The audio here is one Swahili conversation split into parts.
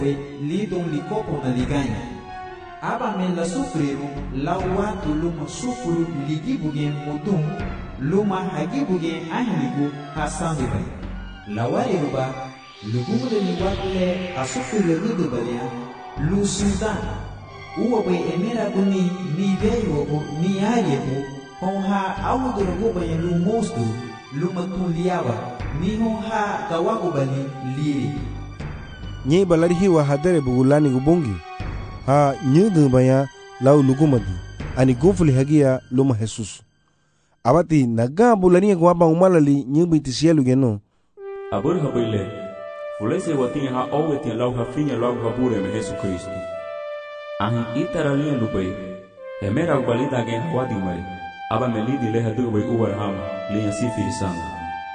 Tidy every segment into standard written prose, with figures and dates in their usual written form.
lidong likopo na liganya. Aba men la sufriru la watu luma sufuru ligibugen mudum luma hagibugen ahligu hasandu bay. La wariruba lugumule ni wakle asufriru ludubalya lu sultan. Uwa bay emera guni ni beyo ni ayebu honha awuduru bay lu mostu luma tuliawa ni honha kawakubali liri. Nye balari hiwa hadere bugulani gubongi ha nyudu baya lau lugumadi ani gufuli hagia luma Jesus abati naga bulani gwaba umalali nyubi tisielu geno abur habile fulese watin ha owetin lau ha finya lau ha bure me Jesus Kristo ahi itarali lubai emera balida gen hawadi mari aba melidi le hadu bai uwar ham le sifi sanga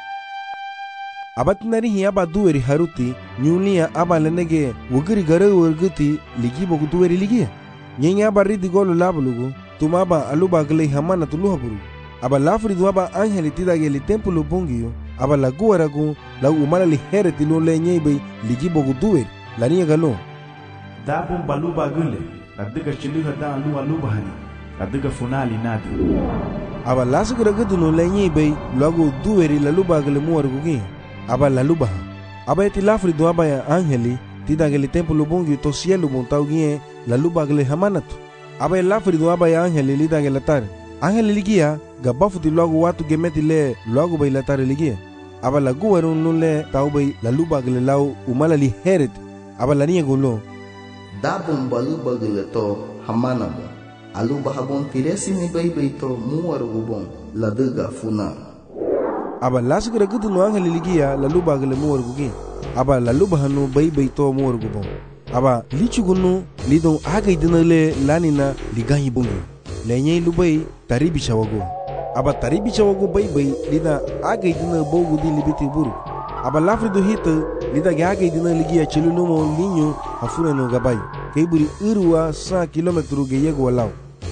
abatinari hi aba duweri haruti nyulia aba lenege wugiri gare wurguti ligi bogu duweri ligi nyenya aba ridi golu labulugu tuma aba aluba gale hamana tuluha buru aba lafri du aba angeli tidage li templo bongiyo aba laguwaragu la umala li hereti lo le nyebe ligi bogu duweri laniya galo dabun baluba gule adiga chiluha da aluba hani adiga funali nadu aba lasugura gudu no le nyebe lagu duweri laluba gale muwargugi aba lalubaha aba eti lafri do aba ya angeli tidageli templo bongi to cielo montaugie lalubagle hamanatu aba lafri do aba ya angeli lidagela tar angeli ligia gabafuti logo watu gemeti le logo bay latar ligia aba lagu warun nulle taubay lalubagle lau umalali heret aba lania golo dabum balubagle to hamanabo alubahabon tiresi ni bay to muwarugubon laduga funa aba lasugura gudu no angeli ligia laluba gele muwargugi aba laluba hanu bay to muwargubo aba lichugunu lidon agay dinale lanina liganyi bungi lenye lubai taribi chawago aba taribi chawago bay lida agay dina bogu di libiti buru aba lafridu hita lida agay dina ligia chilulumo linyo afuna no gabay kayburi irwa 100 kilometro geyego walao.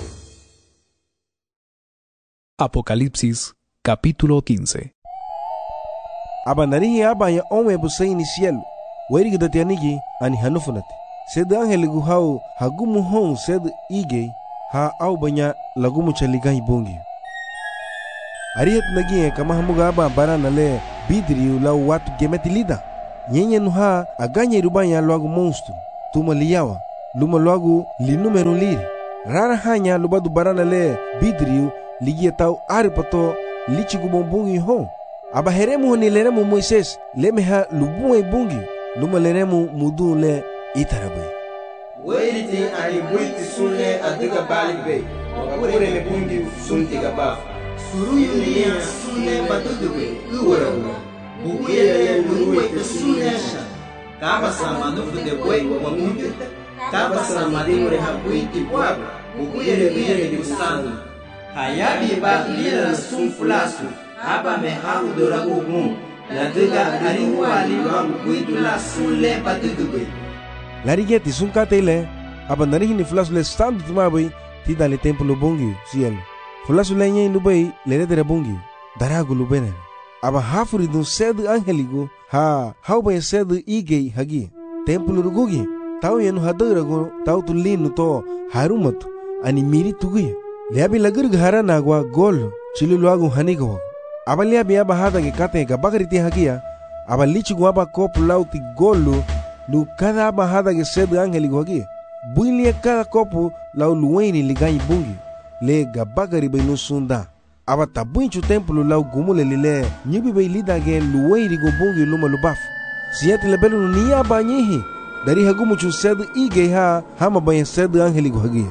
Apocalipsis capítulo 15. Aba narihi aba ya onwe busay inicial weri gidati anigi ani hanufunati sed angel guhau hagumu hon sed ige ha au banya lagumu chaligai bongi arihat nagi kama hamuga aba barana le bidri lau watu gemeti lida nyenye nuha aganya rubanya lagu monstru tuma liyawa luma lagu li numero liri rara hanya lubadu barana le bidri ligia tau aripato lichigu bombungi hon aba heremu ni leremu Moises lemeha lubuwe bungi luma leremu mudu le itarabe Weiriti ani buiti sunle adiga balibe wakure le bungi sunti gaba suruyu ni sunle batudube uwarabu bukuyele luwe te sunnesha kaba samanufu de boi wa mundi kaba samadinu re habuiti bwaba bukuyele biyele di usandu hayabi ba lila sunfulasu aba me haru doragu gum la diga ari wali wa kuidu la sunle batudube larigeti sunkatele aba narihi ni flasule standu tumabai tida le templo bongi cielo flasule nyen lubai le dere bongi daragu lubene aba hafuri dun sed angeligo ha hauba sed ige hagi templo rugugi tau yenu hadarago tau tulinu to harumatu ani miri tugi leabi lagur ghara nagwa gol chiluluagu hanigo aba leabi aba hadage kate ga bagariti hagia aba lichigu aba kop lauti golu lu cada aba hadage sed angeligo hagi builia cada kopu lau luweni liganyi bungi le ga bagari benu sunda aba tabuinchu templo lau gumule lile nyibi bay lidage luweni go bungi luma lubaf siyati lebelu ni aba nyihi dari hagumu chu sed ige ha hama bay sed angeligo hagi.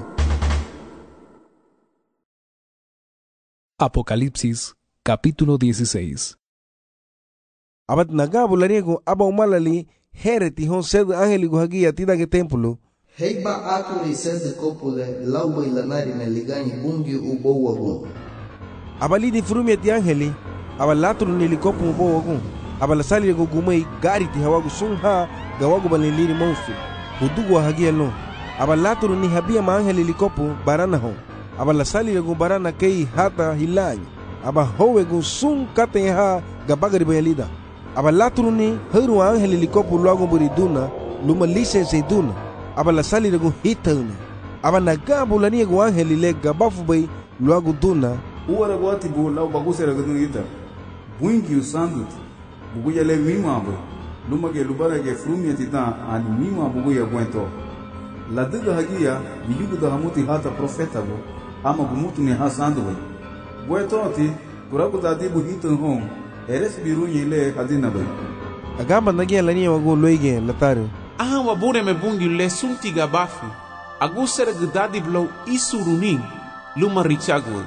Apocalipsis capítulo 16. Abat nagabu lariego aba umalali hereti hon sed angeligo hagi atida ke templo heiba akuri sed kopule lauba ilanari ne liganyi bungi ubo wagun abali di frumi ti angeli aba latru ni likopu ubo wagun aba la sali go gumai gari ti hawagu sunha gawagu baliliri monstru hudugo hagi elo aba latru ni habia ma angeli likopu barana hon aba la sali go barana kei hata hilanyi aba howe go sun katen ha gabagari bayalida aba latru ni heru angeli likopu luago buriduna luma lise zeituna aba la salira gu hitana aba nagabu la niego angeli le gabafu bay luagu duna uwara gwati bu lau bagusera gadu ita buingi usandut buguya le mimabo luma ge lubara ge frumia tita ani mima buguya gwento la diga hagia biyugu da hamuti hata profeta bo ama gumutu ni hasandu bay gwento ati kuraku da dibu hitan hon eres birunye le hadina bay agamba nagia la niego gu loige lataru aha wabure me bungi le sunti gabafu agusera gdadi blow isurunin luma richagu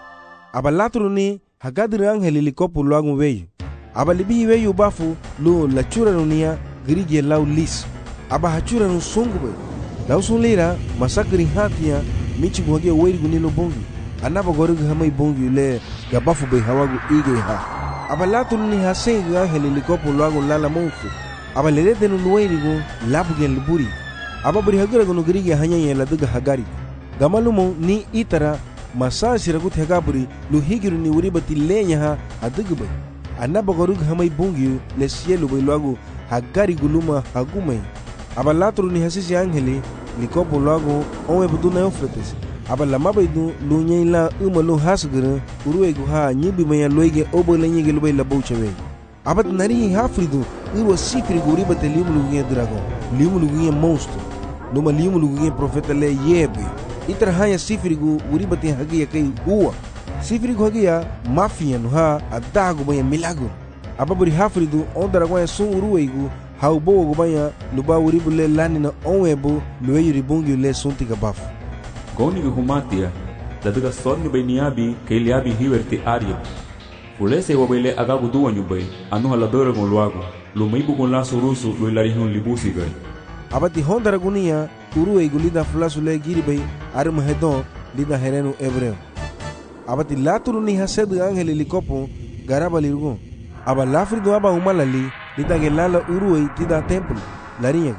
aba latruni hagadri angeli likopu luagu weyu aba libi weyu bafu lu lachura nunia grige lau lis aba hachura nu sungu bay lau sunlira masakri hatia michi guhage weiri gunilo bongi anaba gorig hamay bongi le gabafu bay hawagu ige ha aba latruni hasengi angeli likopu luagu lala monsu aba lerete nu weiri gu labugen liburi aba buri hagura gunu grige hanyanye la duga hagari gamalumo ni itara masa siragut hegaburi lu higiru ni uribati lenya ha adugbe anaba gorug hamay bungi le sielu bay luagu hagari guluma hagumay aba latru ni hasisi angeli likopo luagu onwe buduna eufrates aba lama baydu lu nyela umalu hasgere uruwe gu ha nyibi maya loige obo lenye gelu bay labouchewe aba nari hafridu urwa sifri gu uribati limulu gu dragon limulu gu monstro numa limulu gu profeta le yebe itra hanya sifirigu uribati hagia kai huwa sifirigu hagia mafia no ha adagu baya milago ababuri hafridu ondara kwa sun uruweigu haubo go baya luba uribule lani na onwebo lueyu ribungi le sunti gabafu goni gu humatia daduga sonni bayniabi keliabi hiwerti aria fulese wabele agagu duwanyu bay anu haladora gon luagu lumaibu gon la surusu luilarihun libusi gay abati hondara gunia uruweigu lida fulasule giribay arum hedon lida herenu hebreo abati laturu ni hased angeli likopo garaba lirgo aba lafrido aba umalali lida gelala uruwei tida templo lariega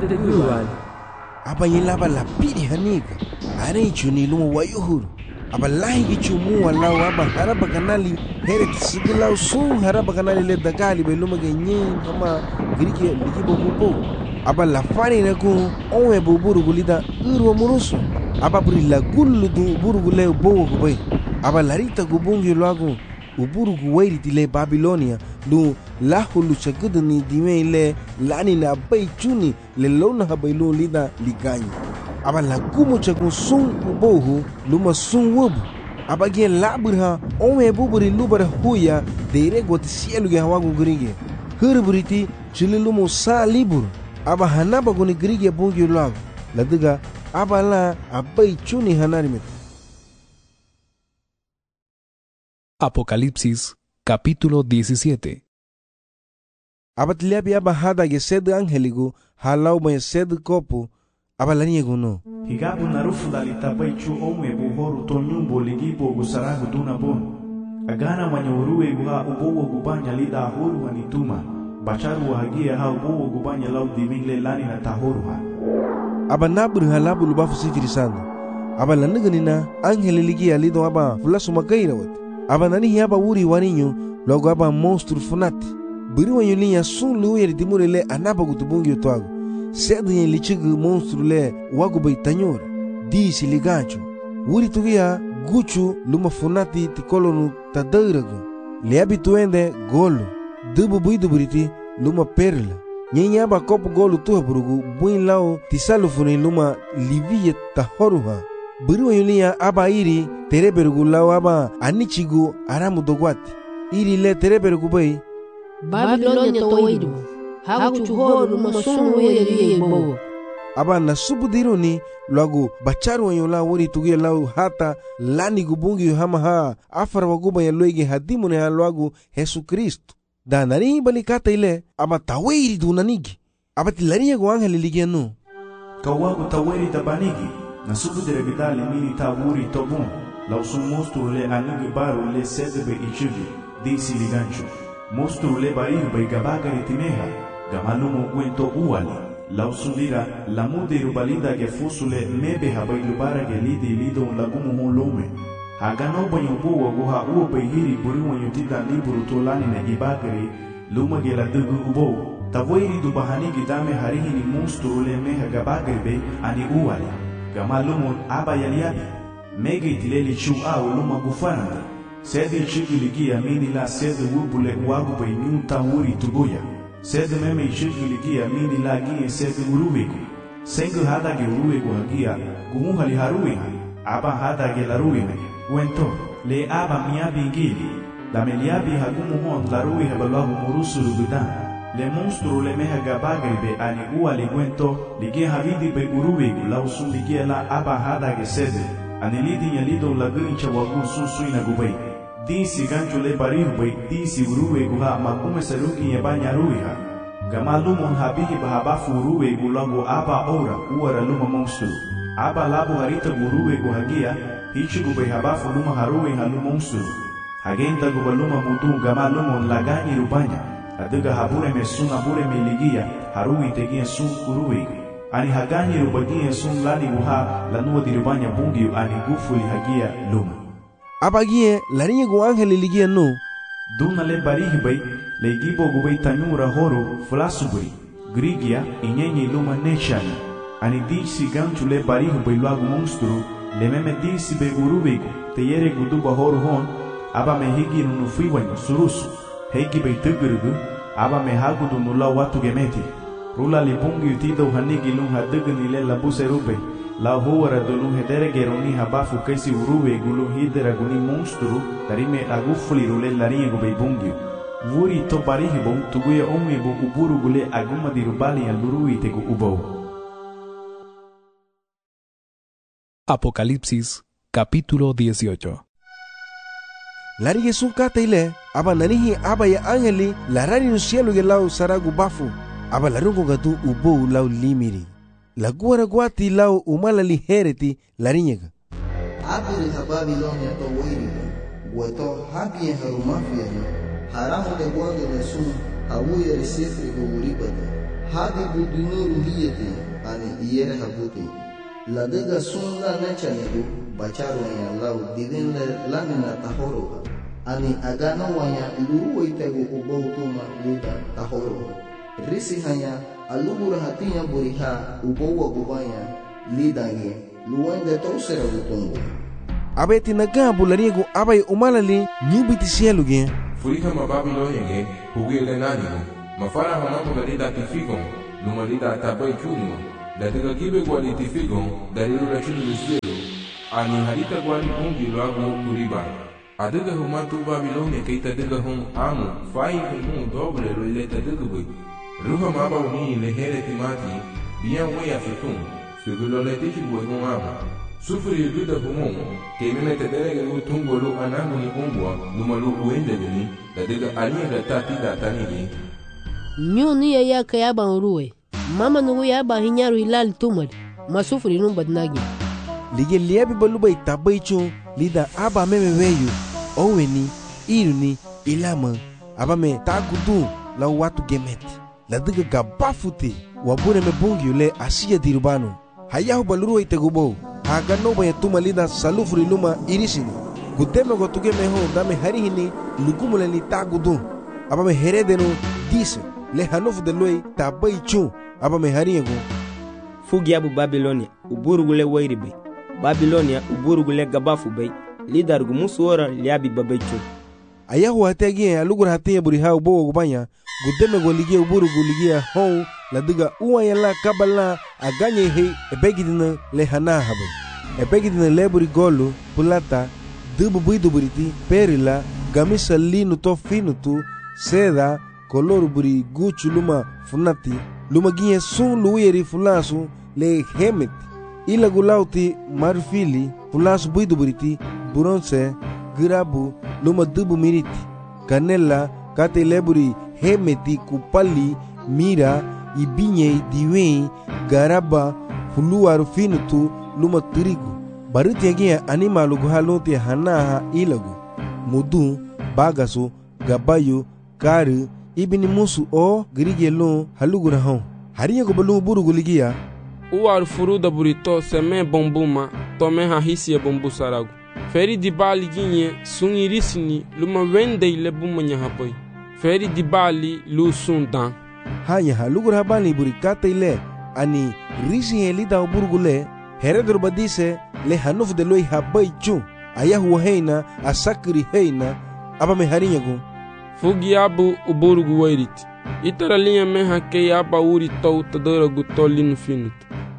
aba yelaba la pidi haniga are chuni lumo wayuhuru aba lahi chumu walau aba haraba kanali heret siglau sun haraba kanali le dagali beluma genyen ama grike ligibo bubo aba la fani na ku onwe buburu gulida urwa murusu aba buri la gullu du burugu le bowo ko bay aba larita gubungi luagu uburugu wairi tile Babilonia lu lahulu chagudu ni dime le lani na bay chuni le lona habaylu lida liganyi aba la gumu chagu sun ubohu luma sun wubu aba ge laburha onwe buburi lubara huya deire got sielu ge hawagu gringe hurburiti chililumu sa libur aba hanaba guni grige bungi luagu ladiga aba la abai chuni hanarimit. Apocalipsis capítulo 17. Abat liabi aba hada ge sed angeligu halau ba sed kopu aba laniego no higabu narufu dalita baichu omwe buhoru to nyumbo ligibo gusaragu duna bon agana manyuruwe guha ubowo gubanya lida horu wanituma bacharu hagia ha ubowo gubanya lau dimingle lani na tahoru ha aba nabur halabu lubafu sifiri sanda aba laniganina angeli ligi alido aba fulasu makaira wat aba nani aba wuri waninyo logo aba monstru funati biri wanyo linya sun luye dimure le anaba gutubungi otwago sed yen lichigu monstru le wagu bay tanyora disi ligancho wuri tugia guchu luma funati tikolonu tadairago le abituende golo dubu buidu buriti luma perla nyenya ba kopu golu tuha burugu buin lao tisalu funi luma liviye tahoruha biri wanyo linya aba iri tereberugu lao aba anichigu aramu dogwati iri le tereberugu bay Babilonia toidu hagu chuhoru masunu yeri bo aba na subudironi lagu bacharu wanyola wori tugia lau hata lani gubungi hama ha afar waguba ya loige hadimune ha lagu Yesu Kristo da nari balikata ile aba tawiri dunanigi aba tilari go angeli ligiano kawagu tawiri tabanigi na subudire bidali mini tawuri tobun lau sun monstru le anigi baru le sedebe ichivi disi ligancho monstru le baihu bai gabagari timeha gamalumo guento uali lau sunira la mudiru balida ge fusule mebe ha bai lubara ge lidi lido lagumu hulome hagano banyo buwa guha uo bai hiri buri wanyo tida liburu tolani na ibagari luma ge la dugu ubo Tavoiri du bahanigi dame harihini monstru le meha gabagribe ani uwali. Gama lumon aba yaliabi. Mega itileli chu au luma gufaranda. Sede chigiligia mini la sede wubule wagu bay nyunta wuri tubuya. Sede meme chigiligia mini la gie sede uruwegu. Sengu hadage uruwegu hagia gumuhali haruiha. Aba hadage laruime. Wento le aba miabi ingili. La meliabi hagumu hon laruiha balwagu murusuru gudan. Le monstru le meha gabagribe ani ua le wento ligie havidi bay uruwegu la usun ligie la aba hadage sede. Anilidi nyalido laguincha wagu susuina gubay. Disi gancho le barihu bay disi uruwegu ha makume saruki yebanya ruiha. Gama lumon habihi bahabafu uruwegu lagu aba ora uara luma monstru. Aba labu harita uruwegu hagia hichigu bay habafu luma haruwe halu monstru. Hagenta gubaluma mudu gama lumon lagani rubanya. Aduga habure me sun abure me ligia haruwi tegia sun uruwegu. Ani hagani rubagia sun lani uha lanua dirubanya bungiu ani gufuli hagia luma. Abagie larinya gu angeli ligia no. Duna le barihi bay le gibo gubay tanyura horo flasubri. Grigia inyenye luma nechani. Ani disi ganchu le barihi bay luagu monstru le meme disi bay urubegu te yere guduba horo hon aba me higi nunufiwanyo surusu. Hegi bay tugurugu aba me hagudu nula watu gemeti. Rula li bungi utido hanigi lung hadugni le labuse rube. La huara dolung hedere geroni habafu kaisi uruwe gulu hidera guni monstru darime agufuli rule larinye gubei bungi. Vuri to barihibo tuguye omwebo uburu gule aguma dirubali ya lurui tegu ubou. Apocalipsis capítulo 18. Larige sunkata ile aba nanihi aba ya angeli larari no cielo gelau saragu bafu. Aba larungo gatu ubou lau limiri. La guara guati lau umala lihereti larinyega. Abiri ha Babilonia to wiriga. Weto habie harumafia ni. Haramu de guange de sun hawuye resefri go uribada. Hadi budunuru liyete ani iyere habuti. La dega sun la nechanigu bacharu ya lau divin le lamina tahoroha. Ani agano wanya luru itego ubautuma lida tahoroha. Risi hanya alubura hatinya buriha ubowa gubanya lidange luwende tosera gutungu. Abeti nagabu lariego abai umalali nyubiti cielo gen. Furiha ma Babilonia ge hugile nanigo. Mafara hanapo galida tifigon lumalida tabai chuno. La tega gibe gwali tifigon dalilu la chunu lusuelo. Ani harita gwali bungi luagu kuriba. Adega humatu Babilonia keita dega hum amu fai hum doble lo ileta dega bui. Ruha maba uni lehere timati bien wea futun segulo le tichi buegon aba sufri guda humon ke meme te derege utungo lu anangu ni umbwa numalu uende gani da dega alia da tati da tanigi nyuni ya kayaba uruwe mama nugu ya ba hinyaru ilal tumad masufri numbadnagi lige liebi baluba itabaicho lida aba meme weyu oweni iruni ilama aba me tagudu la watu gemeti. La diga gabafute wabure me bungi le asiya dirubano hayahu baluru itegubo haga no ba yatuma lida salufri luma irisini gudeme go tuge me ho dame harihini lugumule ni tagudu aba me heredeno dise le hanofu de loi tabai chu aba me hariego fugi abu Babilonia uburugule wairibe Babilonia uburugule gabafu bay lidar gumusu ora liabi babechu ayahu hategi alugura hatiya buriha ubo gubanya gudeme go ligia uburu go ligia hon la diga uwa la kabala aganye he ebegidina le hana habe ebegidina leburi golo pulata dubu buidu buriti perila gamisa linu to finutu seda koloru buri guchu luma funati luma gie sun luiri fulasu le hemet ila gulauti marfili fulasu buidu buriti bronze girabu luma dubu miriti canela kate leburi hemeti kupali mira ibinye diwe garaba fuluaru finutu luma tirigu baruti agia animalu guhalote hanaha ilagu mudu bagasu gabayu kari ibini musu o grigelo halugura hon hariya go balu buru guligia uar furuda burito seme bombuma tome hahisi bombu saragu feri di bali ginye sungirisini luma wende ile bumanya haboy feri di bali lu sundan hanya halugur habani buri kata ile ani risi helita uburgule heredor badise le hanuf de loi habai chu ayahu heina asakri heina aba me harinyagu fugi abu uburgu wairit itara linha me hake aba uri tau tadara gutolin finut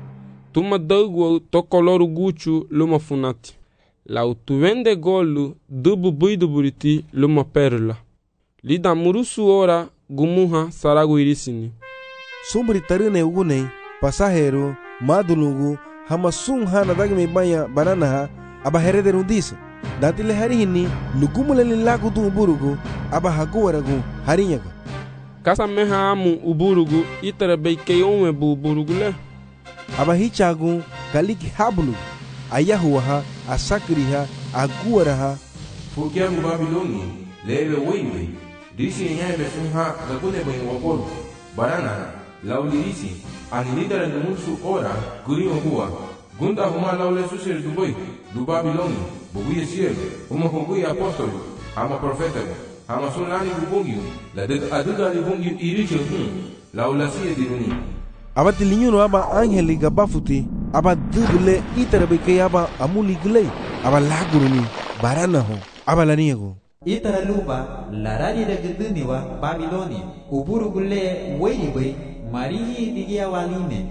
tuma dagu to koloru guchu luma funati lau tu vende golu dubu buidu buriti luma perla lida murusu ora gumuha saragu irisini sumbri tarine ugunei pasahero madulugu hamasun hana dagme banya banana aba herederu dise datile harihini lugumulele lagu tu uburugu aba haguwaragu harinyaga kasa meha amu uburugu itara beike onwe bu uburugu le aba hichagu kaliki habulu ayahuha asakriha aguwaraha fukiangu Babiloni lebe wewe disi nyabe funha gakune bwen wapolu banana laulirisi anilidara numusu ora gurio huwa gunda huma laule susir dubai du Babiloni buguye cielo huma huguye apostolo ama profeta ama sunlani bubungi la de aduga bubungi iriche laula sie diruni abati linyuno aba angeli gabafuti aba dubule itarabe ke aba amuli glei aba laguruni barana ho aba laniego itara luba larari da guduni wa Babiloni uburugule weiwe marihi digia waline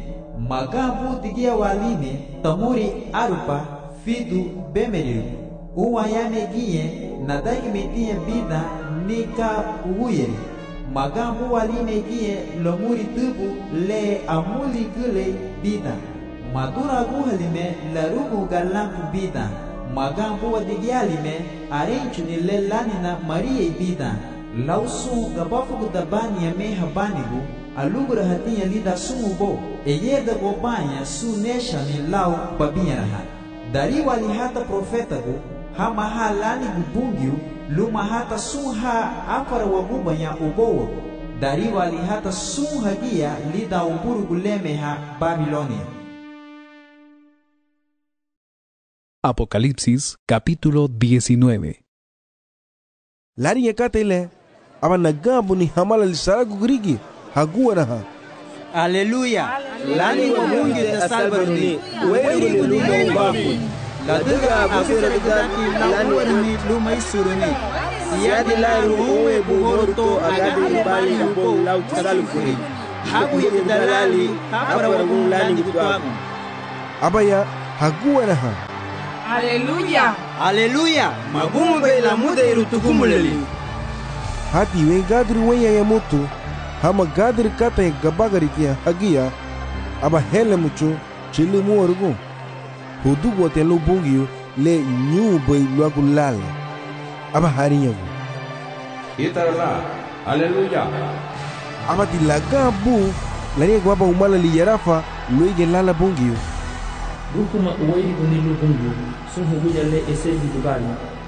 magabu digia waline tamuri arupa fidu bemeriru uwayame giye nadagi metie bida nika uyeri magabu waline giye lomuri tubu le amuli gule bida madura guhalime larugu galampu bida magambo wadigialime arenchu ni lelanina maria ibida lausu gabafu dabani ya meha banigu alugura hatinya lida sumubo eyeda gobanya su nesha ni lau babiaraha dari wali hata profetagu hama halani gubungiu luma hata suha afara wagubanya ubowo dari wali hata suha gia lida uburu gulemeha Babilonia. Apocalipsis capítulo 19. Lari yakatele aba nagabu ni hamala lisaragu grigi haguwaraha Aleluya lani wa mungi da salbarni wewe ni lumbafu laduga abusira bidaki lani wa luma isuruni siyadi la ruwe buhorto agadi bali yubo lau tisalufuri habu yedalali habara wagun lani gitwaku abaya haguwaraha Aleluya! Aleluya! Magumbe la mude irutukumuleli. Hati we gadri wenya ya mutu hama gadri kata ya gabagari kia hagia aba hele mucho chili muorugu hudugu wate lo bungiyo le nyubai luagu lala aba harinyagu itarala aleluya aba tilaga bu lani gwaba umala li yarafa luige lala bungiyo Rukuma uwei unilu bungu, sunhu wila le eseli dubali,